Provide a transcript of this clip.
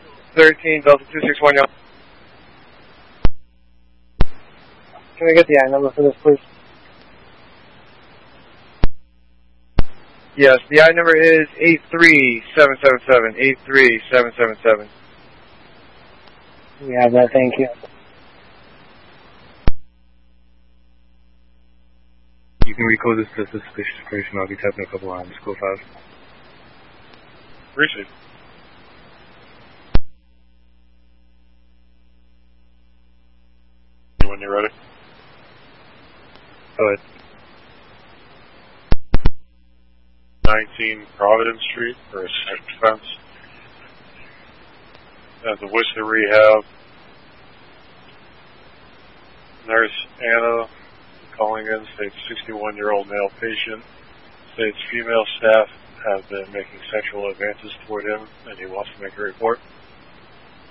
13, Delta 261, y'all. Can I get the I number for this, please? Yes, the I number is 83777, 83777. We have that, thank you. You can recode this to suspicious person. I'll be tapping a couple lines. Go 5. Appreciate it. When you're ready. Go ahead. 19 Providence Street for a self-defense. At the Worcester Rehab. Nurse Anna calling in states 61-year-old male patient. States female staff have been making sexual advances toward him and he wants to make a report.